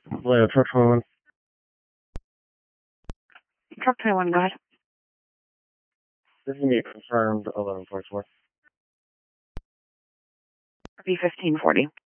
Vallejo, truck 21. Truck 21, go ahead. This is me, confirmed 1144. B1540.